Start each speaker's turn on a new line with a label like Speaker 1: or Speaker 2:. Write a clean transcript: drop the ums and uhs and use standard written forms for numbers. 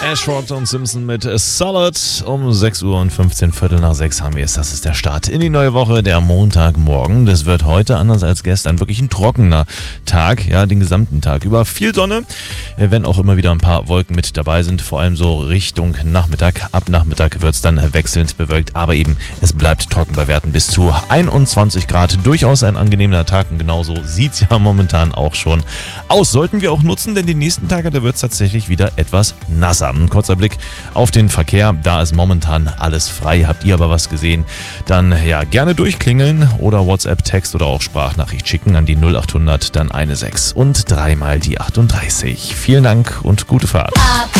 Speaker 1: Ashford und Simpson mit Solid um 6 Uhr und 15, Viertel nach 6 haben wir es. Das ist der Start in die neue Woche, der Montagmorgen. Das wird heute, anders als gestern, wirklich ein trockener Tag, ja, den gesamten Tag über. Viel Sonne, wenn auch immer wieder ein paar Wolken mit dabei sind, vor allem so Richtung Nachmittag. Ab Nachmittag wird es dann wechselnd bewölkt, aber eben, es bleibt trocken bei Werten bis zu 21 Grad. Durchaus ein angenehmer Tag und genauso sieht es ja momentan auch schon aus. Sollten wir auch nutzen, denn die nächsten Tage, da wird es tatsächlich wieder etwas nasser. Ein kurzer Blick auf den Verkehr, da ist momentan alles frei. Habt ihr aber was gesehen, dann ja gerne durchklingeln oder WhatsApp, Text oder auch Sprachnachricht schicken an die 0800, dann eine 6 und dreimal die 38. Vielen Dank und gute Fahrt.